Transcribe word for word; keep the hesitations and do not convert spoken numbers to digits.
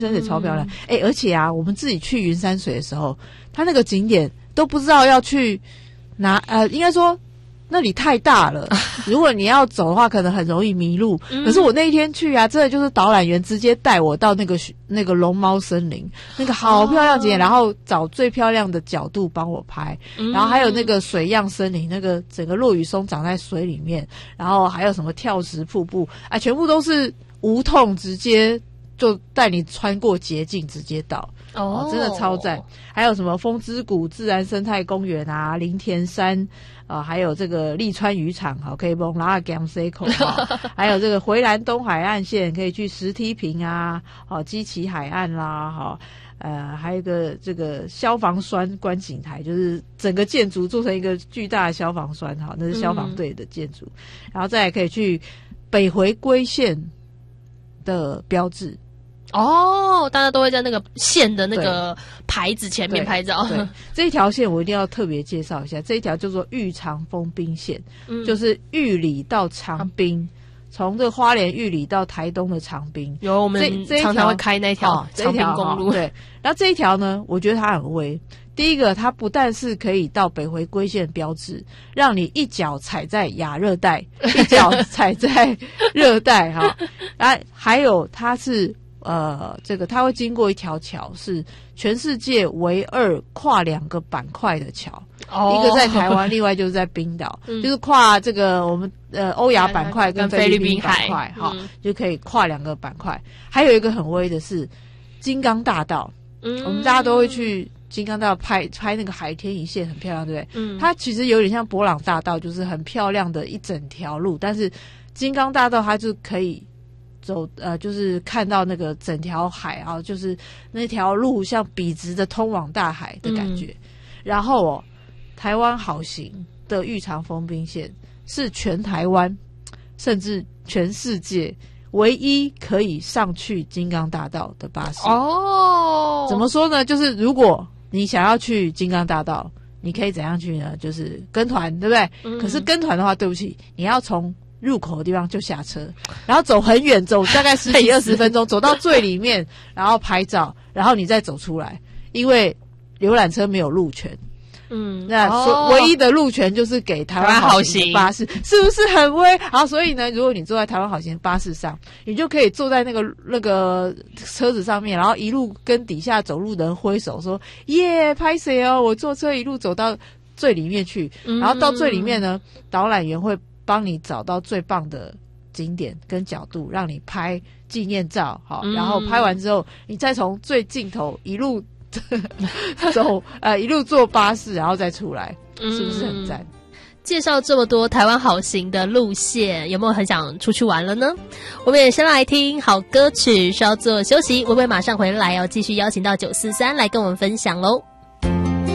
真的超漂亮。哎、嗯欸，而且啊，我们自己去云山水的时候，它那个景点都不知道要去拿，呃，应该说那里太大了，如果你要走的话，可能很容易迷路。嗯、可是我那一天去啊，真的就是导览员直接带我到那个那个龙猫森林，那个好漂亮景点，哦、然后找最漂亮的角度帮我拍，嗯、然后还有那个水漾森林，那个整个落羽松长在水里面，然后还有什么跳石瀑布啊，全部都是无痛直接。就带你穿过捷径直接到哦，真的超赞！还有什么风之谷自然生态公园啊、林田山啊、呃，还有这个利川渔场，好可以蒙拉江 C 口，还有这个回蓝东海岸线可以去石梯坪啊，好基奇海岸啦，好呃，还有一个这个消防栓观景台，就是整个建筑做成一个巨大的消防栓，好，那是消防队的建筑，嗯、然后再来可以去北回归线的标志。 哦，大家都会在那个线的那个牌子前面拍照。 对，这一条线我一定要特别介绍一下，这一条叫做玉长丰滨线，嗯、就是玉里到长滨，从这个花莲玉里到台东的长滨。 有，我们常常会开那条长滨公路。 哦、对，然后这一条呢，我觉得它很威。第一个，它不但是可以到北回归线标志，让你一脚踩在亚热带，一脚踩在热带哈。啊，还有它是。呃，这个它会经过一条桥，是全世界唯二跨两个板块的桥，哦、一个在台湾，另外就是在冰岛，嗯、就是跨这个我们呃欧亚板块跟菲律宾板块，哈、嗯，就可以跨两个板块。还有一个很威的是金刚大道，嗯，我们大家都会去金刚大道拍拍那个海天一线，很漂亮，对不对？嗯，它其实有点像伯朗大道，就是很漂亮的一整条路，但是金刚大道它就可以。走呃，就是看到那个整条海啊，就是那条路像笔直的通往大海的感觉。嗯、然后哦，台湾好行的玉长丰滨线是全台湾甚至全世界唯一可以上去金刚大道的巴士。哦，怎么说呢？就是如果你想要去金刚大道，你可以怎样去呢？就是跟团，对不对？嗯、可是跟团的话，对不起，你要从入口的地方就下车，然后走很远，走大概十几二十分钟，走到最里面，然后拍照，然后你再走出来，因为游览车没有路权。嗯，那所、哦、唯一的路权就是给台湾好行巴士，是不是很威？好，所以呢，如果你坐在台湾好行巴士上，你就可以坐在那个那个车子上面，然后一路跟底下走路的人挥手说：“耶，拍谁哦？我坐车一路走到最里面去。”然后到最里面呢，嗯、导览员会帮你找到最棒的景点跟角度，让你拍纪念照。好，然后拍完之后，你再从最尽头一路走，呃，一路坐巴士，然后再出来，是不是很赞？ 介绍这么多台湾好行的路线，有没有很想出去玩了呢？我们也先来听好歌曲，稍作休息，我会马上回来哦，继续邀请到九四三来跟我们分享喽。